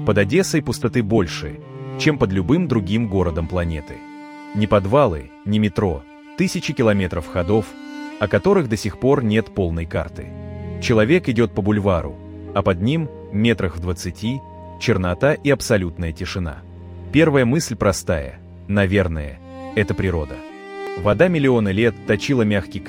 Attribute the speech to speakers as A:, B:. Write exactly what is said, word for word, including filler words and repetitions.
A: Под Одессой пустоты больше, чем под любым другим городом планеты. Ни подвалы, ни метро, тысячи километров ходов, о которых до сих пор нет полной карты. Человек идет по бульвару, а под ним, метрах в двадцати, чернота и абсолютная тишина. Первая мысль простая. Наверное, это природа. Вода миллионы лет точила мягкий